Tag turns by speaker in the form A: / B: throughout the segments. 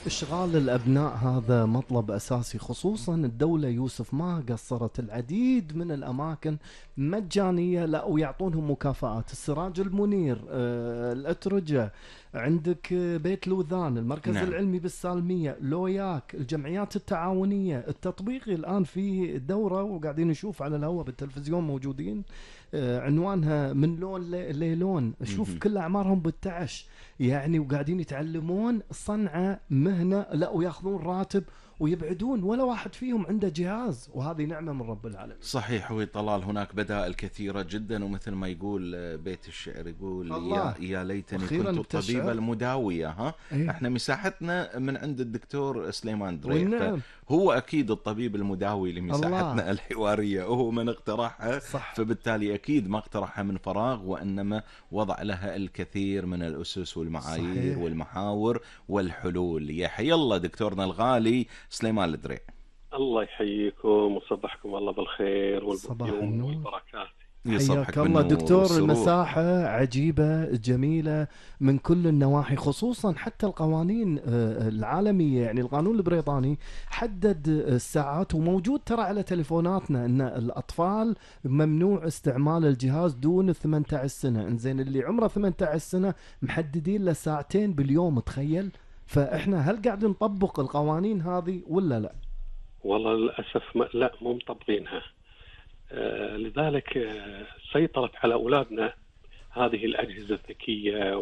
A: إشغال الأبناء هذا مطلب أساسي، خصوصا الدولة يوسف ما قصرت العديد من الأماكن مجانية، لا ويعطونهم مكافآت. السراج المنير، الأترجة، عندك بيت لوذان، المركز
B: نعم.
A: العلمي بالسالمية، لوياك، الجمعيات التعاونية التطبيقي. الآن في دورة وقاعدين نشوف على الهواء بالتلفزيون موجودين، عنوانها من لون للون. شوف
B: مهم.
A: كل أعمارهم بالتعش يعني، وقاعدين يتعلمون صنعة مهنة، لا وياخذون راتب ويبعدون، ولا واحد فيهم عنده جهاز، وهذه نعمة من رب العالمين.
B: صحيح. وطلال هناك بدائل كثيرة جدا، ومثل ما يقول بيت الشعر، يقول
A: الله،
B: يا ليتني
A: أخيرا
B: كنت الطبيب
A: بتشعر.
B: المداوية. ها،
A: ايه،
B: احنا مساحتنا من عند الدكتور سليمان دريع،
A: والنعم.
B: فهو اكيد الطبيب المداوي
A: الله،
B: لمساحتنا الحوارية، وهو من اقترحها.
A: صح.
B: فبالتالي اكيد ما اقترحها من فراغ، وانما وضع لها الكثير من الاسس والمعايير
A: صحيح.
B: والمحاور والحلول. يا حي الله دكتورنا الغالي سليمان الدريع.
C: الله يحييكم وصبحكم الله بالخير
A: صباح
C: واليمن
A: النور.
C: والبركات.
A: حياك
B: يصبحك
A: الله
B: بالنور
A: دكتور.
B: والسرور.
A: المساحة عجيبة جميلة من كل النواحي، خصوصا حتى القوانين العالمية. يعني القانون البريطاني حدد الساعات، وموجود ترى على تليفوناتنا ان الاطفال ممنوع استعمال الجهاز دون 18 سنة. انزين اللي عمره 18 سنة محددين له ساعتين باليوم، تخيل. فاحنا هل قاعد نطبق القوانين هذه ولا لا؟
C: والله للأسف لا، مو مطبقينها. لذلك سيطرت على أولادنا هذه الأجهزة الذكية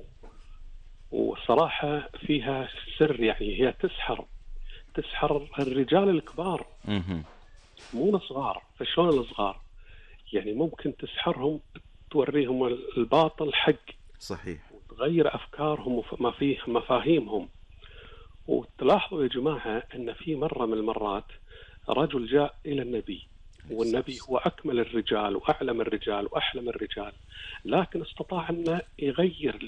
C: وصراحة فيها سر، يعني هي تسحر الرجال الكبار
B: مهم.
C: مو الصغار. فشلون الصغار؟ يعني ممكن تسحرهم، توريهم الباطل حق،
B: صحيح.
C: وتغير أفكارهم مفاهيمهم. وتلاحظوا يا جماعة أن في مرة من المرات رجل جاء إلى النبي، والنبي هو أكمل الرجال وأعلم الرجال وأحلم الرجال، لكن استطاع أن يغير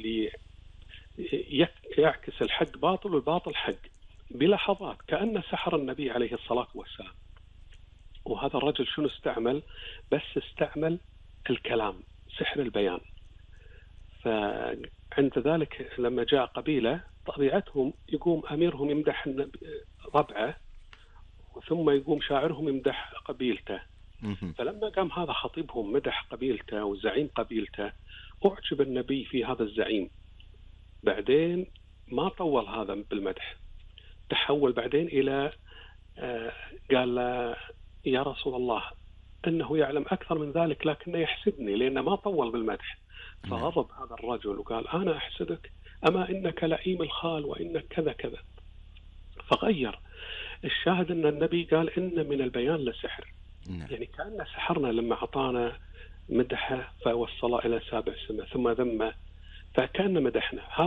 C: يعكس الحق باطل والباطل حق بلحظات، كأن سحر النبي عليه الصلاة والسلام. وهذا الرجل شنو استعمل؟ بس استعمل الكلام، سحر البيان. فعند ذلك لما جاء قبيلة طبيعتهم يقوم أميرهم يمدح ربعه، ثم يقوم شاعرهم يمدح قبيلته.
B: مهم.
C: فلما قام هذا خطيبهم مدح قبيلته وزعيم قبيلته، أعجب النبي في هذا الزعيم. بعدين ما طول هذا بالمدح، تحول بعدين إلى قال له يا رسول الله إنه يعلم أكثر من ذلك لكنه يحسدني لأنه ما طول بالمدح. فغضب هذا الرجل وقال أنا أحسدك، أما إنك لئيم الخال وإنك كذا كذا. فغير. الشاهد أن النبي قال إن من البيان لسحر.
B: نعم.
C: يعني كأن سحرنا لما أعطانا مدحه فوصل إلى 7 سماء ثم ذمه، فكأن مدحنا.